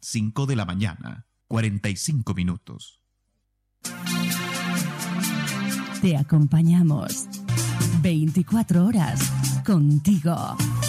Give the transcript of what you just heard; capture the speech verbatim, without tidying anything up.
cinco de la mañana, cuarenta y cinco minutos. Te acompañamos veinticuatro horas contigo.